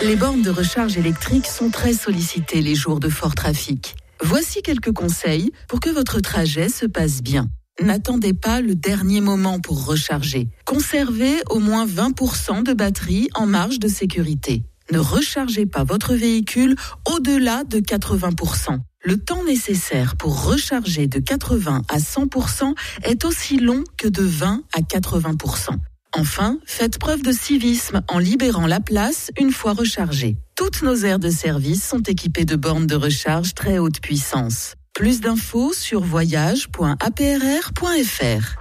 Les bornes de recharge électrique sont très sollicitées les jours de fort trafic. Voici quelques conseils pour que votre trajet se passe bien. N'attendez pas le dernier moment pour recharger. Conservez au moins 20% de batterie en marge de sécurité. Ne rechargez pas votre véhicule au-delà de 80%. Le temps nécessaire pour recharger de 80 à 100% est aussi long que de 20 à 80%. Enfin, faites preuve de civisme en libérant la place une fois rechargée. Toutes nos aires de service sont équipées de bornes de recharge très haute puissance. Plus d'infos sur voyage.aprr.fr.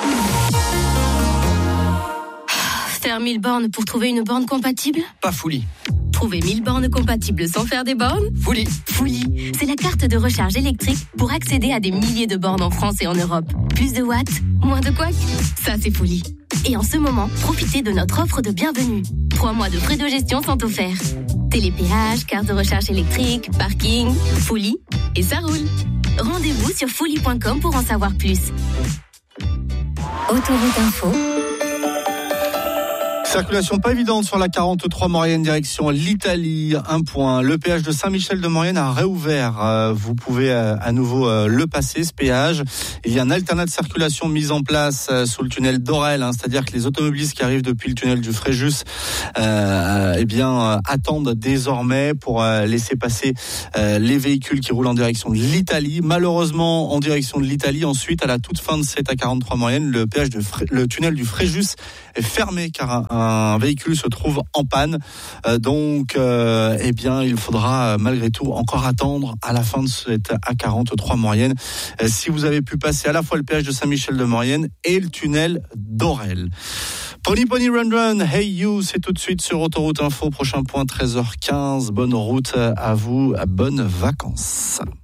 Faire 1000 bornes pour trouver une borne compatible ? Pas Fully. Trouver 1000 bornes compatibles sans faire des bornes ? Fully. Fully, c'est la carte de recharge électrique pour accéder à des milliers de bornes en France et en Europe. Plus de watts, moins de couacs, ça c'est Fully. Et en ce moment, profitez de notre offre de bienvenue. 3 mois de frais de gestion sont offerts. Télépéage, carte de recharge électrique, parking, Fully, et ça roule. Rendez-vous sur fully.com pour en savoir plus. Autoroute Info. Circulation pas évidente sur la 43 Maurienne direction l'Italie, un point. Le péage de Saint-Michel de Maurienne a réouvert. Vous pouvez à nouveau le passer, ce péage. Il y a un alternat de circulation mis en place sous le tunnel d'Orel, c'est-à-dire que les automobilistes qui arrivent depuis le tunnel du Fréjus attendent désormais pour laisser passer les véhicules qui roulent en direction de l'Italie. Malheureusement, en direction de l'Italie, ensuite, à la toute fin de cette A43 Maurienne, le tunnel du Fréjus est fermé car un véhicule se trouve en panne. Il faudra malgré tout encore attendre à la fin de cette A43 Maurienne si vous avez pu passer à la fois le péage de Saint-Michel de Maurienne et le tunnel d'Orel. Pony Pony Run Run, Hey You, c'est tout de suite sur Autoroute Info. Prochain point 13h15. Bonne route à vous, bonnes vacances.